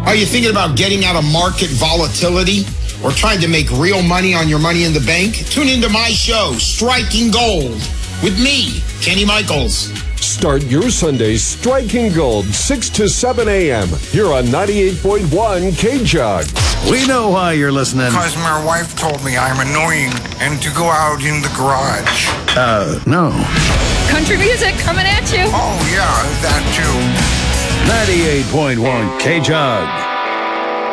Are you thinking about getting out of market volatility or trying to make real money on your money in the bank? Tune into my show, Striking Gold, with me, Kenny Michaels. Start your Sundays striking gold, 6 to 7 a.m. here on 98.1 KJUG. We know why you're listening. Because my wife told me I'm annoying and to go out in the garage. No. Country music coming at you. Oh, yeah, that too. 98.1 KJUG.